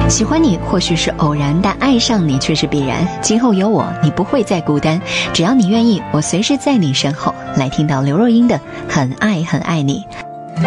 喜欢你或许是偶然，但爱上你却是必然。今后有我，你不会再孤单。只要你愿意，我随时在你身后。来听到刘若英的《很爱很爱你》。